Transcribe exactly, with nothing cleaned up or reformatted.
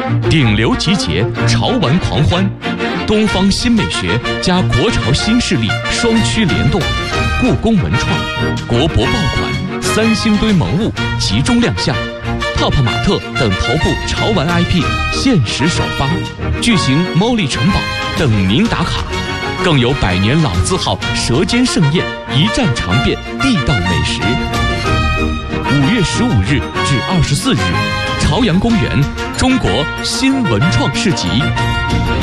顶流集结，潮玩狂欢，东方新美学加国潮新势力双驱联动，故宫文创、国博爆款、三星堆萌物集中亮相，泡泡玛特等头部潮玩 I P 限时首发，巨型猫力城堡等您打卡，更有百年老字号舌尖盛宴，一战尝遍地道美食。五月十五日至二十四日，朝阳公园中国新文创市集。